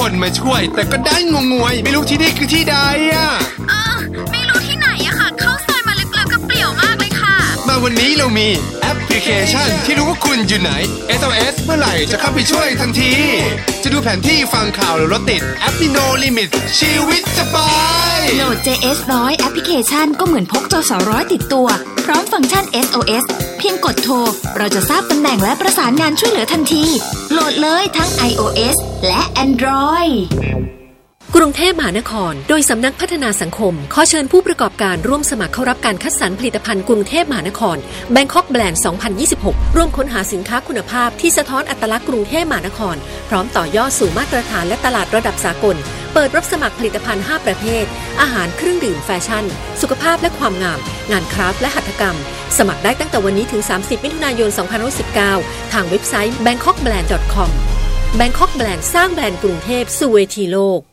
คนมาช่วยแต่ก็ได้งงวยไม่รู้ที่นี่คือที่ใดอ่ะไม่รู้ที่ไหนอะค่ะเข้าซอยมาลึกๆกับเปลี่ยวมากเลยค่ะมาวันนี้เรามีแอปพลิเคชันที่รู้ว่าคุณอยู่ไหน SOS เมื่อไหร่จะเข้าไปช่วยทันทีจะดูแผนที่ฟังข่าวหรือรถติดแอป No Limit ชีวิตสบายโหลด JS100 แอปพลิเคชันก็เหมือนพกจส.100 ติดตัวพร้อมฟังก์ชัน SOS เพียงกดโทรเราจะทราบตำแหน่งและประสานงานช่วยเหลือทันทีโหลดเลยทั้ง iOS และ Android กรุงเทพมหานครโดยสำนักพัฒนาสังคมขอเชิญผู้ประกอบการร่วมสมัครเข้ารับการคัดสรรผลิตภัณฑ์กรุงเทพมหานคร Bangkok Brand 2026 ร่วมค้นหาสินค้าคุณภาพที่สะท้อนอัตลักษณ์กรุงเทพมหานครพร้อมต่อยอดสู่มาตรฐานและตลาดระดับสากลเปิดรับสมัครผลิตภัณฑ์ 5 ประเภทอาหารเครื่องดื่มแฟชั่นสุขภาพและความงามงานคราฟต์และหัตถกรรมสมัครได้ตั้งแต่วันนี้ถึง30มิถุนายน2519ทางเว็บไซต์ bangkokbrand.com Bangkok Brand สร้างแบรนด์กรุงเทพสู่เวทีโลก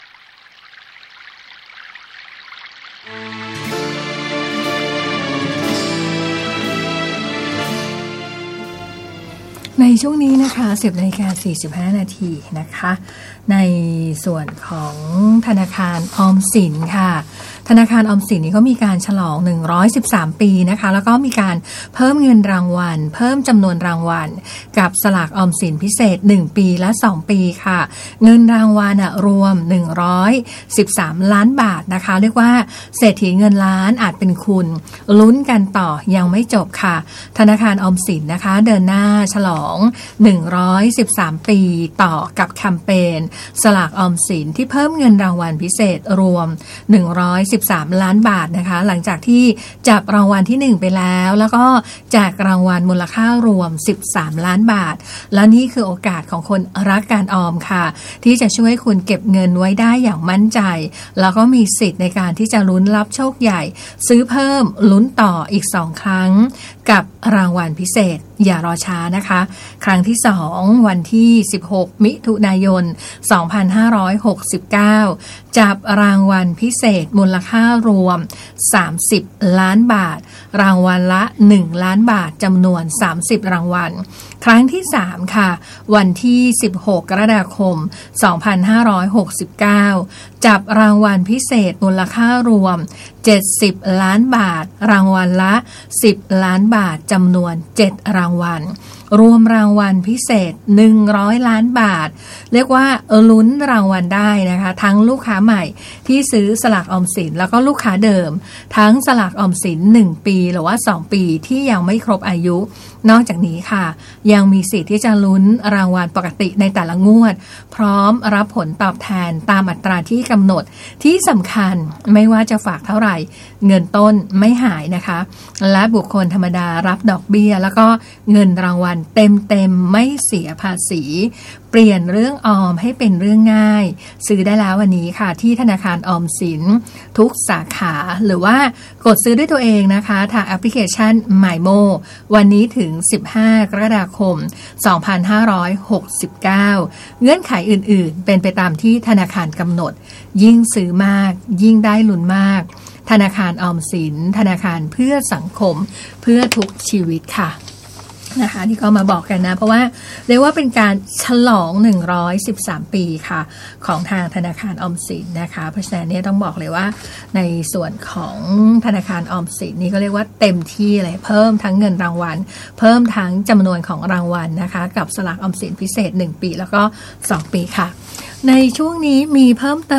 ในช่วงนี้นะคะ10:45 น.นะคะในส่วนของธนาคารออมสินค่ะธนาคารออมสินนี่เขามีการฉลอง113ปีนะคะแล้วก็มีการเพิ่มเงินรางวัลเพิ่มจำนวนรางวัลกับสลากออมสินพิเศษ1ปีและ2ปีค่ะเงินรางวัลรวม113ล้านบาทนะคะเรียกว่าเศรษฐีเงินล้านอาจเป็นคุณลุ้นกันต่อยังไม่จบค่ะธนาคารออมสินนะคะเดินหน้าฉลอง113ปีต่อกับแคมเปญสลากออมสินที่เพิ่มเงินรางวัลพิเศษรวม113ล้านบาทนะคะหลังจากที่จับรางวัลที่1ไปแล้วก็แจกรางวัลมูลค่ารวม13ล้านบาทและนี่คือโอกาสของคนรักการออมค่ะที่จะช่วยคุณเก็บเงินไว้ได้อย่างมั่นใจแล้วก็มีสิทธิ์ในการที่จะลุ้นรับโชคใหญ่ซื้อเพิ่มลุ้นต่ออีก2ครั้งกับรางวัลพิเศษอย่ารอช้านะคะครั้งที่2วันที่16มิถุนายน2569จับรางวัลพิเศษมูลค่ารวม30ล้านบาทรางวัลละ1ล้านบาทจำนวน30รางวัลครั้งที่3ค่ะวันที่16กรกฎาคม2569จับรางวัลพิเศษมูลค่ารวม70ล้านบาทรางวัลละ10ล้านบาทจำนวน7รางวัลรวมรางวัลพิเศษ100ล้านบาทเรียกว่าลุ้นรางวัลได้นะคะทั้งลูกค้าใหม่ที่ซื้อสลากออมสินแล้วก็ลูกค้าเดิมทั้งสลากออมสิน1ปีหรือว่า2ปีที่ยังไม่ครบอายุนอกจากนี้ค่ะยังมีสิทธิ์ที่จะลุ้นรางวัลปกติในแต่ละงวดพร้อมรับผลตอบแทนตามอัตราที่กำหนดที่สำคัญไม่ว่าจะฝากเท่าไหร่เงินต้นไม่หายนะคะและบุคคลธรรมดารับดอกเบี้ยแล้วก็เงินรางวัลเต็มไม่เสียภาษีเปลี่ยนเรื่องออมให้เป็นเรื่องง่ายซื้อได้แล้ววันนี้ค่ะที่ธนาคารออมสินทุกสาขาหรือว่ากดซื้อด้วยตัวเองนะคะทางแอปพลิเคชัน MyMo วันนี้ถึง15กรกฎาคม2569เงื่อนไขอื่นๆเป็นไปตามที่ธนาคารกำหนดยิ่งซื้อมากยิ่งได้ลุ้นมากธนาคารออมสินธนาคารเพื่อสังคมเพื่อทุกชีวิตค่ะนะคะที่ก็มาบอกกันนะเพราะว่าเรียกว่าเป็นการฉลอง113ปีค่ะของทางธนาคารออมสินนะคะเพราะฉะนั้นเนี่ยต้องบอกเลยว่าในส่วนของธนาคารออมสินนี่ก็เรียกว่าเต็มที่เลยเพิ่มทั้งเงินรางวัลเพิ่มทั้งจำนวนของรางวัลนะคะกับสลากออมสินพิเศษ1ปีแล้วก็2ปีค่ะในช่วงนี้มีเพิ่มเติม